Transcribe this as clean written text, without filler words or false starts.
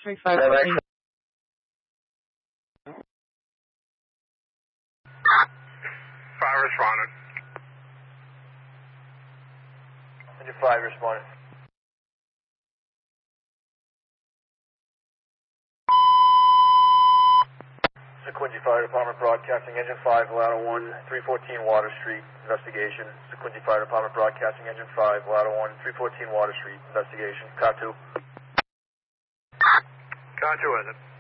35. Fire responding. Engine 5 responding. Sequincy Fire Department broadcasting Engine 5, Ladder 1, 314 Water Street, investigation. Sequincy Fire Department broadcasting Engine 5, Ladder 1, 314 Water Street, investigation. Car 2. Car 2 is it?